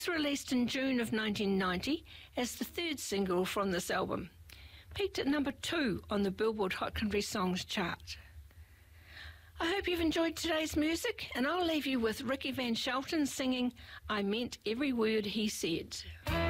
It was released in June of 1990 as the third single from this album. Peaked at number 2 on the Billboard Hot Country Songs chart. I hope you've enjoyed today's music, and I'll leave you with Ricky Van Shelton singing I Meant Every Word He Said.